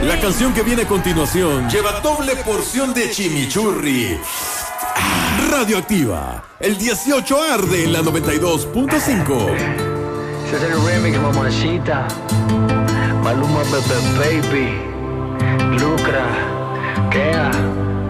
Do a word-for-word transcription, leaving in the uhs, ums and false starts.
La canción que viene a continuación lleva doble porción de chimichurri. Ah, Radioactiva, el dieciocho arde en la noventa y dos punto cinco. Ese es el remix, mamacita. Maluma, Bebe Baby, Lucra, Kea.